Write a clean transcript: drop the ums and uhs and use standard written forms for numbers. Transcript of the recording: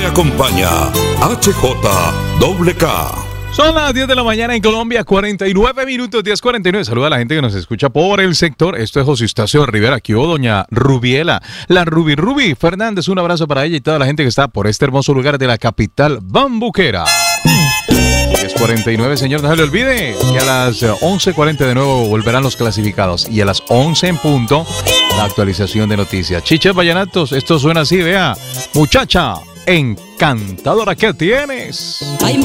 acompaña HJWK. Son las 10 de la mañana en Colombia, 49 minutos, 10:49. Saluda a la gente que nos escucha por el sector. Esto es José Eustacio Rivera, aquí doña Rubiela, la Ruby Fernández. Un abrazo para ella y toda la gente que está por este hermoso lugar de la capital bambuquera. 10:49, señor, no se le olvide que a las 11:40 de nuevo volverán los clasificados y a las 11 en punto la actualización de noticias. Chiches vallenatos, esto suena así, vea. Muchacha encantadora que tienes. Ay,